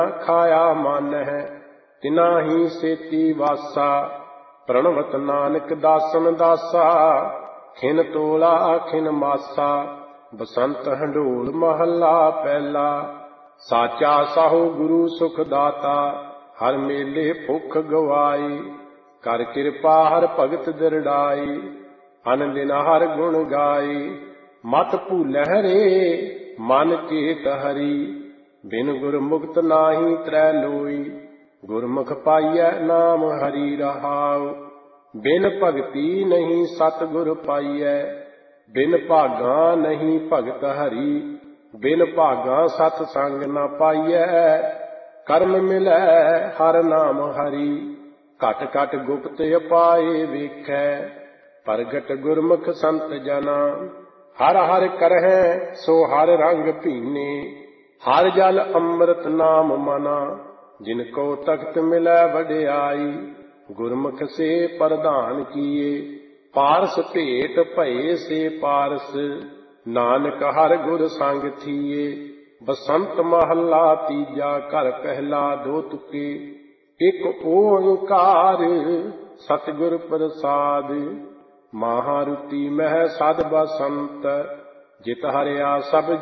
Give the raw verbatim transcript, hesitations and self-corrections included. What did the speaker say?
ਖਾਇਆ ਮਨ ਹੈ ਤਿਨਾ ਹੀ ਸੇਤੀ ਵਾਸਾ। ਪ੍ਰਣਵਤ ਨਾਨਕ ਦਾਸਨ ਦਾਸਾ ਖਿਨ ਤੋਲਾ ਖਿਨ ਮਾਸਾ। ਬਸੰਤ ਹੰਡੋਲ ਮਹੱਲਾ ਪਹਿਲਾ। ਸਾਚਾ ਸਾਹੋ ਗੁਰੂ ਸੁਖ ਦਾਤਾ ਹਰ ਮੇਲੇ ਭੁੱਖ ਗਵਾਈ। ਕਰ ਕਿਰਪਾ ਹਰ ਭਗਤ ਦਿਰੜਾਈ ਅਨ ਦਿਨ ਹਰ ਗੁਣ ਗਾਈ। ਮਤ ਭੂਲਹਿ ਰੇ ਮਨ ਚੇਤ ਹਰੀ ਬਿਨ ਗੁਰ ਮੁਕਤ ਨਾਹੀ ਤਰੈ ਲੋਈ। ਗੁਰਮੁਖ ਪਾਈਐ ਨਾਮ ਹਰੀ ਰਹਾਉ ਬਿਨ ਭਗਤੀ ਨਹੀਂ ਸਤਿਗੁਰ ਪਾਈਐ। ਬਿਨ ਭਾਗਾ ਨਹੀਂ ਭਗਤ ਹਰੀ ਬਿਨ ਭਾਗਾ ਸਤ ਸੰਗ ਨ ਪਾਈਐ। ਕਰਮ ਮਿਲੈ ਹਰ ਨਾਮ ਹਰੀ ਘਟ ਘਟ ਗੁਪਤ ਉਪਾਏ ਵੇਖੈ। ਪ੍ਰਗਟ ਗੁਰਮੁਖ ਸੰਤ ਜਨਾ ਹਰ ਹਰ ਕਰਹਿ ਸੋ ਹਰ ਰੰਗ ਭੀਨੇ। ਹਰ ਜਲ ਅੰਮ੍ਰਿਤ ਨਾਮ ਮਨਾ ਜਿਨ ਕੋ ਤਖਤ ਮਿਲੈ ਵਡਿਆਈ। ਗੁਰਮੁਖ ਸੇ ਪ੍ਰਧਾਨ ਕੀਏ ਪਾਰਸ ਭੇਟ ਭਏ ਸੇ ਪਾਰਸ। ਨਾਨਕ ਹਰ ਗੁਰ ਸੰਗ ਥੀਏ। ਬਸੰਤ ਮਹੱਲਾ ਤੀਜਾ ਘਰ ਪਹਿਲਾ ਦੋ ਤੁਕੇ। ਇਕ ਓੰਕਾਰ ਸਤਿਗੁਰ ਪ੍ਰਸਾਦਿ। ਮਹਾਰੁਤੀ ਮਹਿ ਸਦ ਬਸੰਤ ਜਿਤ ਹਰਿਆ ਸਭ